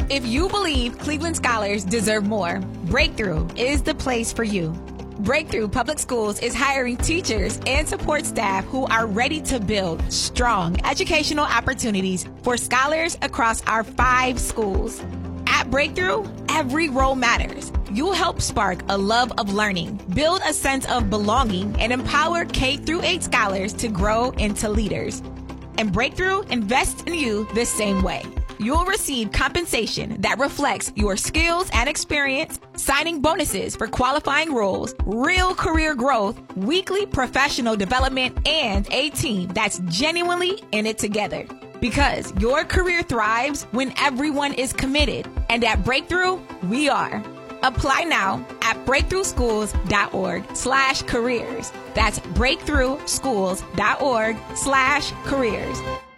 If you believe Cleveland scholars deserve more, Breakthrough is the place for you. Breakthrough Public Schools is hiring teachers and support staff who are ready to build strong educational opportunities for scholars across our 5 schools. At Breakthrough, every role matters. You'll help spark a love of learning, build a sense of belonging, and empower K-8 scholars to grow into leaders. And Breakthrough invests in you the same way. You'll receive compensation that reflects your skills and experience, signing bonuses for qualifying roles, real career growth, weekly professional development, and a team that's genuinely in it together. Because your career thrives when everyone is committed. And at Breakthrough, we are. Apply now at breakthroughschools.org/careers. That's breakthroughschools.org/careers.